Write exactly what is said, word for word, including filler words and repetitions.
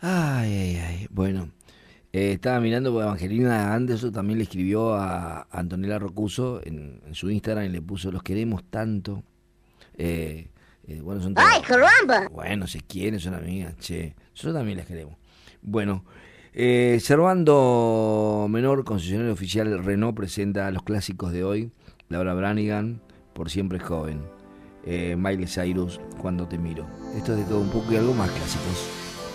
Ay, ay, ay. Bueno, eh, estaba mirando porque Evangelina Anderson también le escribió a Antonella Rocuso en, en su Instagram y le puso: los queremos tanto. Eh, eh, bueno, son ¡Ay, todas. caramba! Bueno, se quieren, son amigas, che. Nosotros también las queremos. Bueno, eh, Servando Menor, concesionario oficial Renault, presenta los clásicos de hoy. Laura Branigan, Por siempre joven. Eh, Miley Cyrus, Cuando te miro. Esto es de todo un poco y algo más clásicos.